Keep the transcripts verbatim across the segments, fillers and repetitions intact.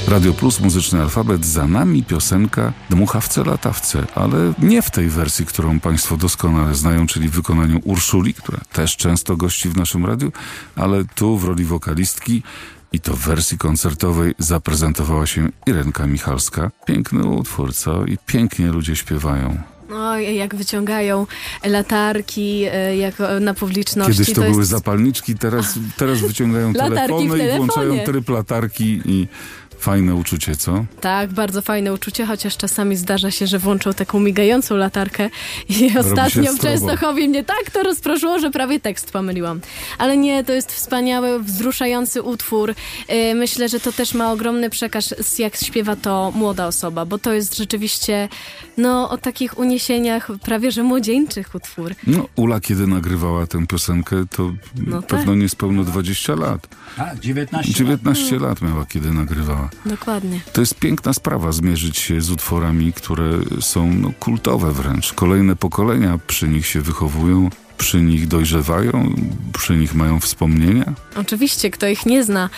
Radio Plus, Muzyczny Alfabet, za nami piosenka Dmuchawce latawce, ale nie w tej wersji, którą Państwo doskonale znają, czyli w wykonaniu Urszuli, która też często gości w naszym radiu, ale tu w roli wokalistki i to w wersji koncertowej zaprezentowała się Irenka Michalska. Piękny utwór, co? I pięknie ludzie śpiewają. No, jak wyciągają latarki jak na publiczności. Kiedyś to, to były jest... zapalniczki, teraz, teraz wyciągają telefony i włączają tryb latarki i fajne uczucie, co? Tak, bardzo fajne uczucie, chociaż czasami zdarza się, że włączą taką migającą latarkę i ostatnio w Częstochowie mnie tak to rozproszyło, że prawie tekst pomyliłam. Ale nie, to jest wspaniały, wzruszający utwór. Myślę, że to też ma ogromny przekaz, jak śpiewa to młoda osoba, bo to jest rzeczywiście no, o takich uniesieniach prawie, że młodzieńczych utwór. No, Ula, kiedy nagrywała tę piosenkę, to no pewno tak. niespełna dwadzieścia lat. A, dziewiętnaście, dziewiętnaście lat miała, kiedy nagrywała. Dokładnie. To jest piękna sprawa, zmierzyć się z utworami, które są no, kultowe wręcz. Kolejne pokolenia przy nich się wychowują, przy nich dojrzewają, przy nich mają wspomnienia. Oczywiście, kto ich nie zna.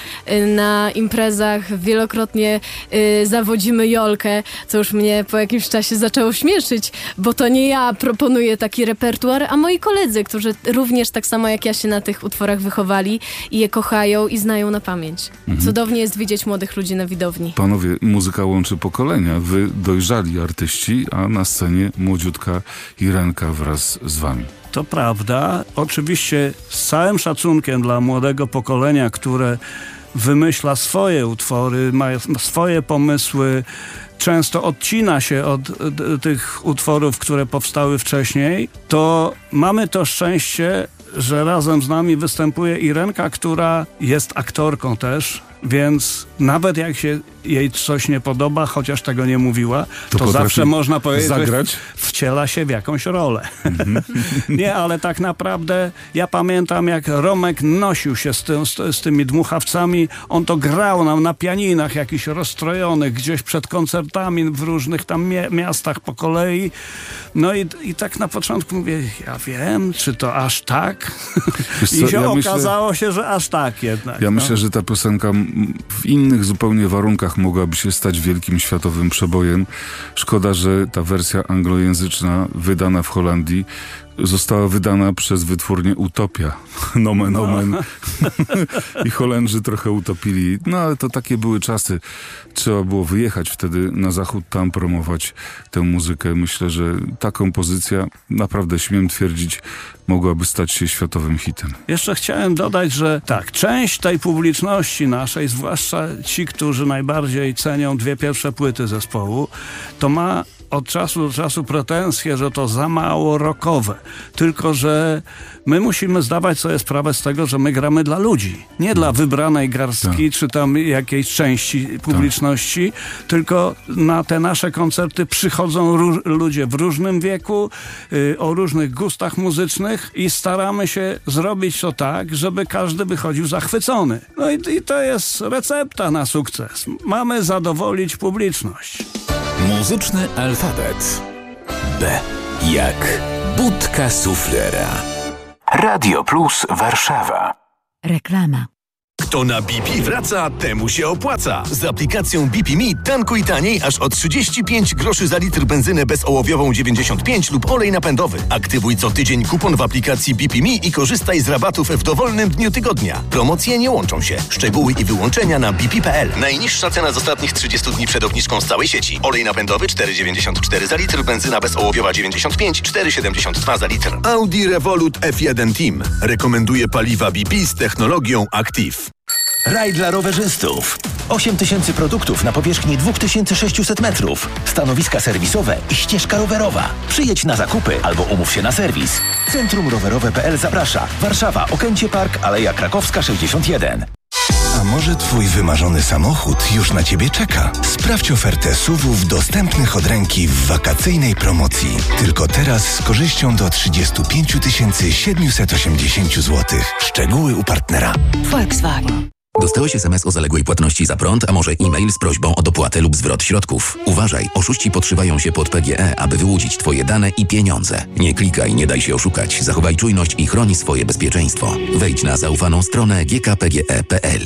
Na imprezach wielokrotnie y, zawodzimy Jolkę, co już mnie po jakimś czasie zaczęło śmieszyć, bo to nie ja proponuję taki repertuar, a moi koledzy, którzy również tak samo jak ja się na tych utworach wychowali i je kochają i znają na pamięć. Mhm. Cudownie jest widzieć młodych ludzi na widowni. Panowie, muzyka łączy pokolenia. Wy dojrzali artyści, a na scenie młodziutka Irenka wraz z wami. To prawda. Oczywiście z całym szacunkiem dla młodego pokolenia, które wymyśla swoje utwory, ma swoje pomysły, często odcina się od d- tych utworów, które powstały wcześniej, to mamy to szczęście, że razem z nami występuje Irenka, która jest aktorką też, więc nawet jak się jej coś nie podoba, chociaż tego nie mówiła, to, to zawsze można powiedzieć, zagrać? że wciela się w jakąś rolę. Mm-hmm. Nie, ale tak naprawdę ja pamiętam, jak Romek nosił się z, tym, z, z tymi dmuchawcami. On to grał nam na pianinach jakichś rozstrojonych, gdzieś przed koncertami w różnych tam mie- miastach po kolei. No i, i tak na początku mówię, ja wiem, czy to aż tak? Wiesz I co, się ja okazało myślę, się, że aż tak jednak. Ja no. myślę, że ta piosenka w innych zupełnie warunkach mogłaby się stać wielkim światowym przebojem. Szkoda, że ta wersja anglojęzyczna wydana w Holandii została wydana przez wytwórnię Utopia. Nomen omen. No. I Holendrzy trochę utopili. No ale to takie były czasy. Trzeba było wyjechać wtedy na zachód, tam promować tę muzykę. Myślę, że ta kompozycja, naprawdę śmiem twierdzić, mogłaby stać się światowym hitem. Jeszcze chciałem dodać, że tak, część tej publiczności naszej, zwłaszcza ci, którzy najbardziej cenią dwie pierwsze płyty zespołu, to ma od czasu do czasu pretensje, że to za mało rockowe. Tylko że my musimy zdawać sobie sprawę z tego, że my gramy dla ludzi. Nie dla wybranej garstki, tak. czy tam jakiejś części publiczności, tak. tylko na te nasze koncerty przychodzą ró- ludzie w różnym wieku, yy, o różnych gustach muzycznych i staramy się zrobić to tak, żeby każdy wychodził zachwycony. No i, i to jest recepta na sukces. Mamy zadowolić publiczność. Muzyczny alfabet. B jak budka suflera. Radio Plus Warszawa. Reklama. Kto na B P wraca, temu się opłaca. Z aplikacją B P Me tankuj taniej aż o trzydzieści pięć groszy za litr benzynę bezołowiową dziewięćdziesiąt pięć lub olej napędowy. Aktywuj co tydzień kupon w aplikacji B P Me i korzystaj z rabatów w dowolnym dniu tygodnia. Promocje nie łączą się. Szczegóły i wyłączenia na b p kropka p l. Najniższa cena z ostatnich trzydziestu dni przed obniżką z całej sieci. Olej napędowy cztery dziewięćdziesiąt cztery za litr, benzyna bezołowiowa dziewięćdziesiąt pięć, cztery siedemdziesiąt dwa za litr. Audi Revolut F jeden Team rekomenduje paliwa B P z technologią Active. Raj dla rowerzystów. osiem tysięcy produktów na powierzchni dwa tysiące sześćset metrów. Stanowiska serwisowe i ścieżka rowerowa. Przyjedź na zakupy albo umów się na serwis. Centrum Rowerowe kropka p l zaprasza. Warszawa, Okęcie Park, Aleja Krakowska sześćdziesiąt jeden. A może twój wymarzony samochód już na ciebie czeka? Sprawdź ofertę S U V-ów dostępnych od ręki w wakacyjnej promocji. Tylko teraz z korzyścią do trzydzieści pięć tysięcy siedemset osiemdziesiąt złotych. Szczegóły u partnera. Volkswagen. Dostałeś es em es o zaległej płatności za prąd, a może e-mail z prośbą o dopłatę lub zwrot środków. Uważaj, oszuści podszywają się pod P G E, aby wyłudzić twoje dane i pieniądze. Nie klikaj, nie daj się oszukać. Zachowaj czujność i chroni swoje bezpieczeństwo. Wejdź na zaufaną stronę g k p g e kropka p l.